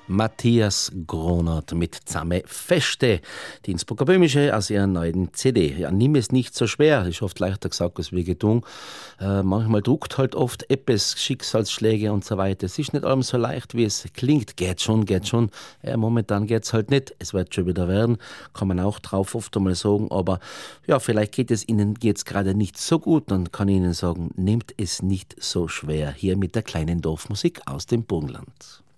Matthias Gronert mit Zame Feste, die Innsbrucker Böhmische aus ihrer neuen CD. Ja, nimm es nicht so schwer, ist oft leichter gesagt als wie getan. Manchmal druckt halt oft etwas, Schicksalsschläge und so weiter. Es ist nicht allem so leicht, wie es klingt. Geht schon, geht schon. Momentan geht's halt nicht. Es wird schon wieder werden, kann man auch drauf oft einmal sagen. Aber ja, vielleicht geht es Ihnen jetzt gerade nicht so gut. Dann kann ich Ihnen sagen, nehmt es nicht so schwer. Hier mit der kleinen Dorfmusik aus dem Burgenland.